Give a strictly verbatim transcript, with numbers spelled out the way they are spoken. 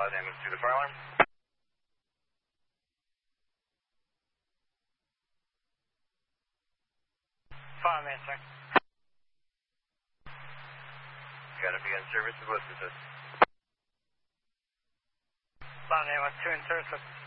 Los Angeles to the fire alarm. Fireman, sir. Gotta be on service. What's this? Los Angeles two in service.